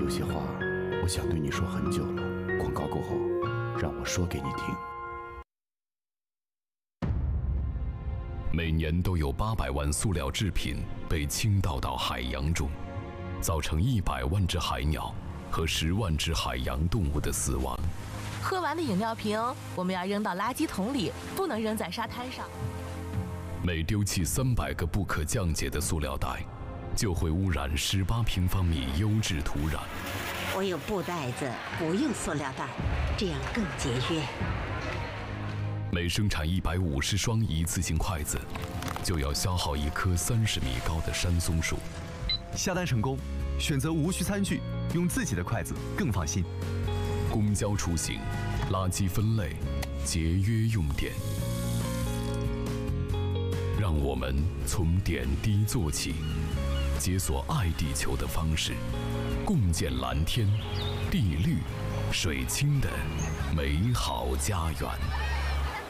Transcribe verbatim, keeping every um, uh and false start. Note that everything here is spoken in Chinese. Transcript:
有些话，我想对你说很久了。广告过后，让我说给你听。 每年都有八百万塑料制品被倾倒到海洋中，造成一百万只海鸟和十万只海洋动物的死亡。 喝完的饮料瓶，我们要扔到垃圾桶里，不能扔在沙滩上。 每丢弃三百个不可降解的塑料袋，就会污染十八平方米优质土壤。 我有布袋子，不用塑料袋，这样更节约。 每生产一百五十双一次性筷子，就要消耗一棵三十米高的山松树。 下单成功，选择无需餐具，用自己的筷子更放心。 公交出行，垃圾分类，节约用电。让我们从点滴做起，解锁爱地球的方式，共建蓝天、地绿、水清的美好家园。